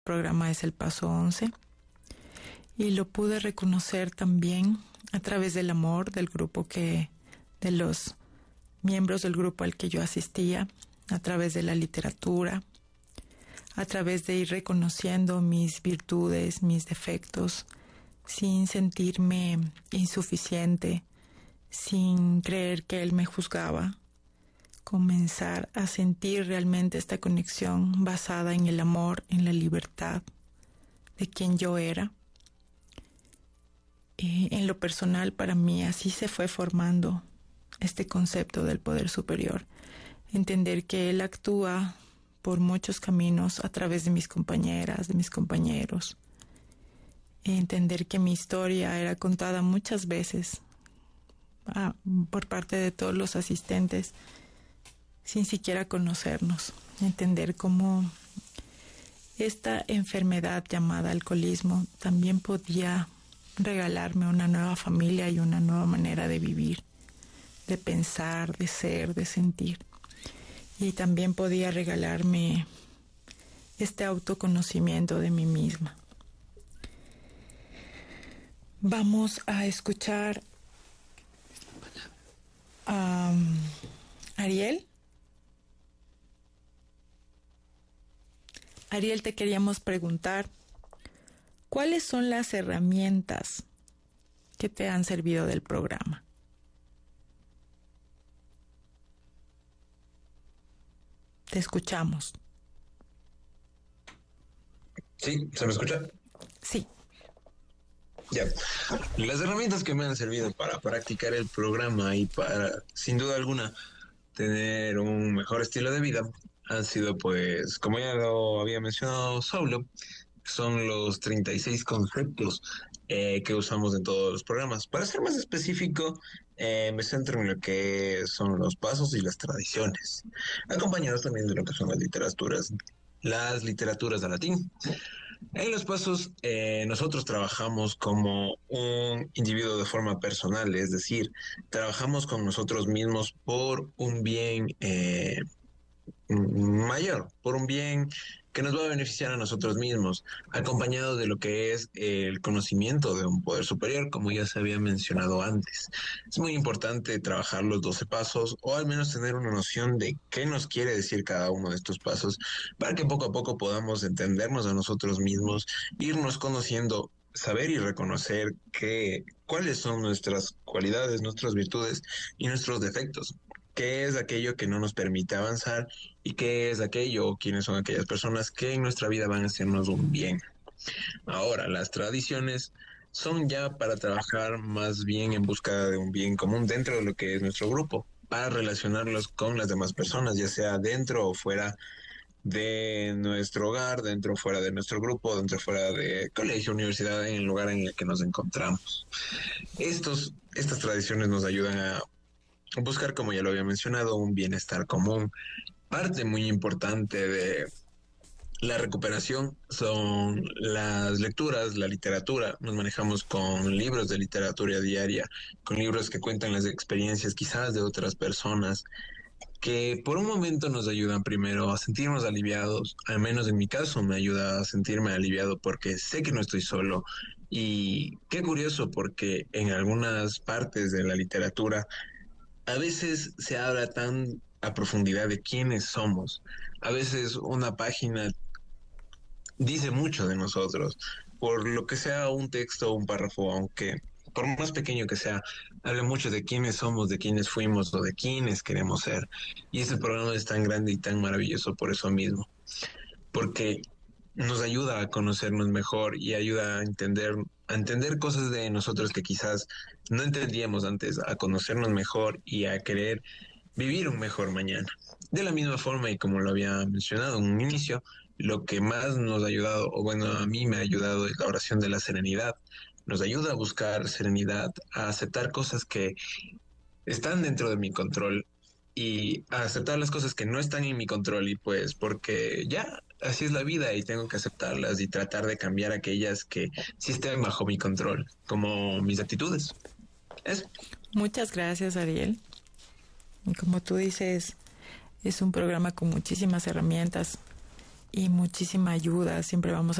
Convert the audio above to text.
programa es el paso 11 y lo pude reconocer también a través del amor del grupo de los miembros del grupo al que yo asistía, a través de la literatura, a través de ir reconociendo mis virtudes, mis defectos, sin sentirme insuficiente, sin creer que él me juzgaba, comenzar a sentir realmente esta conexión basada en el amor, en la libertad de quien yo era. En lo personal, para mí, así se fue formando este concepto del poder superior. Entender que él actúa por muchos caminos a través de mis compañeras, de mis compañeros. Entender que mi historia era contada muchas veces por parte de todos los asistentes sin siquiera conocernos. Entender cómo esta enfermedad llamada alcoholismo también podía regalarme una nueva familia y una nueva manera de vivir, de pensar, de ser, de sentir. Y también podía regalarme este autoconocimiento de mí misma. Vamos a escuchar a Ariel. Ariel, te queríamos preguntar, ¿cuáles son las herramientas que te han servido del programa? Te escuchamos. ¿Sí? ¿Se me escucha? Sí. Ya. Las herramientas que me han servido para practicar el programa y para, sin duda alguna, tener un mejor estilo de vida han sido, pues, como ya lo había mencionado Saulo, son los 36 conceptos que usamos en todos los programas. Para ser más específico, me centro en lo que son los pasos y las tradiciones, acompañados también de lo que son las literaturas de latín. En los pasos, nosotros trabajamos como un individuo de forma personal, es decir, trabajamos con nosotros mismos por un bien mayor, por un bien que nos va a beneficiar a nosotros mismos, acompañado de lo que es el conocimiento de un poder superior, como ya se había mencionado antes. Es muy importante trabajar los 12 pasos o al menos tener una noción de qué nos quiere decir cada uno de estos pasos para que poco a poco podamos entendernos a nosotros mismos, irnos conociendo, saber y reconocer cuáles son nuestras cualidades, nuestras virtudes y nuestros defectos. ¿Qué es aquello que no nos permite avanzar y qué es aquello o quiénes son aquellas personas que en nuestra vida van a hacernos un bien? Ahora, las tradiciones son ya para trabajar más bien en busca de un bien común dentro de lo que es nuestro grupo, para relacionarlos con las demás personas, ya sea dentro o fuera de nuestro hogar, dentro o fuera de nuestro grupo, dentro o fuera de colegio, universidad, en el lugar en el que nos encontramos. Estas tradiciones nos ayudan a buscar, como ya lo había mencionado, un bienestar común. Parte muy importante de la recuperación son las lecturas, la literatura. Nos manejamos con libros de literatura diaria, con libros que cuentan las experiencias quizás de otras personas, que por un momento nos ayudan primero a sentirnos aliviados. Al menos en mi caso me ayuda a sentirme aliviado porque sé que no estoy solo. Y qué curioso, porque en algunas partes de la literatura a veces se habla tan a profundidad de quiénes somos. A veces una página dice mucho de nosotros, por lo que sea un texto o un párrafo, aunque por más pequeño que sea, habla mucho de quiénes somos, de quiénes fuimos o de quiénes queremos ser. Y este programa es tan grande y tan maravilloso por eso mismo, porque nos ayuda a conocernos mejor y ayuda a entender cosas de nosotros que quizás no entendíamos antes, a conocernos mejor y a querer vivir un mejor mañana. De la misma forma, y como lo había mencionado en un inicio, lo que más nos ha ayudado, o bueno, a mí me ha ayudado, es la oración de la serenidad. Nos ayuda a buscar serenidad, a aceptar cosas que están dentro de mi control y a aceptar las cosas que no están en mi control, y pues porque ya así es la vida y tengo que aceptarlas y tratar de cambiar aquellas que sí estén bajo mi control, como mis actitudes. Eso. Muchas gracias, Ariel. Y como tú dices, es un programa con muchísimas herramientas y muchísima ayuda. Siempre vamos a